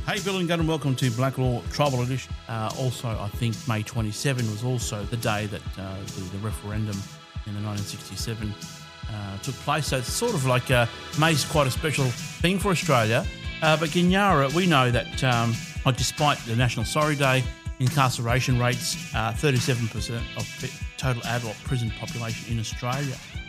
Hey, Bill and Gunn, and welcome to Black Law Tribal Edition. Also, I think May 27 was also the day that the referendum in the 1967 took place. So it's sort of like May's quite a special thing for Australia. But Ginyara, we know that despite the National Sorry Day, incarceration rates, 37% of total adult prison population in Australia